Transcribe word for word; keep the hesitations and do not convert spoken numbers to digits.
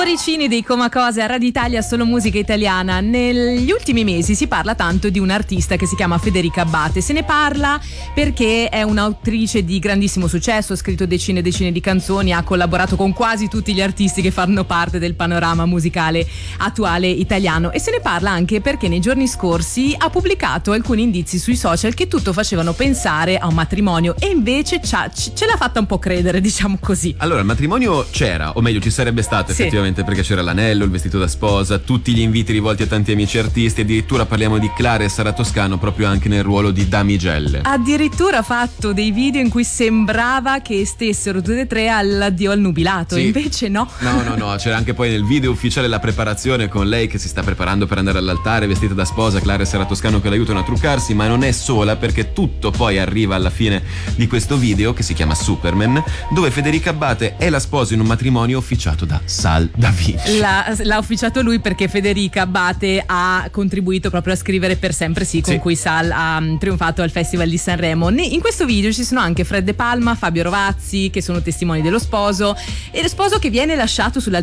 Cuoricini dei Comacose a Radio Italia, solo musica italiana. Negli ultimi mesi si parla tanto di un'artista che si chiama Federica Abbate. Se ne parla perché è un'autrice di grandissimo successo, ha scritto decine e decine di canzoni, ha collaborato con quasi tutti gli artisti che fanno parte del panorama musicale attuale italiano, e se ne parla anche perché nei giorni scorsi ha pubblicato alcuni indizi sui social che tutto facevano pensare a un matrimonio, e invece ce l'ha fatta un po' credere, diciamo così. Allora, il matrimonio c'era, o meglio ci sarebbe stato, sì, effettivamente, perché c'era l'anello, il vestito da sposa, tutti gli inviti rivolti a tanti amici artisti, addirittura parliamo di Clara e Sara Toscano proprio anche nel ruolo di damigelle. Addirittura ha fatto dei video in cui sembrava che stessero tutte e tre all'addio al nubilato, sì. Invece no. No, no, no, c'era anche poi nel video ufficiale la preparazione con lei che si sta preparando per andare all'altare, vestita da sposa, Clara e Sara Toscano che l'aiutano a truccarsi, ma non è sola, perché tutto poi arriva alla fine di questo video che si chiama Superman, dove Federica Abbate è la sposa in un matrimonio officiato da Sal Da Vinci. L'ha, l'ha officiato lui perché Federica Abbate ha contribuito proprio a scrivere Per sempre sì, con sì. cui Sal ha um, trionfato al Festival di Sanremo. In questo video ci sono anche Fred De Palma, Fabio Rovazzi, che sono testimoni dello sposo, e lo sposo che viene lasciato sull'altare